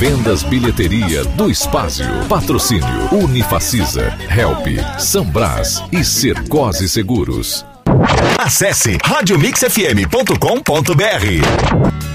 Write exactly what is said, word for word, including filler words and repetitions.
Vendas Bilheteria do Espásio. Patrocínio Unifacisa, Help, Sambras e Sercose Seguros. Acesse rádio mix f m ponto com ponto b r.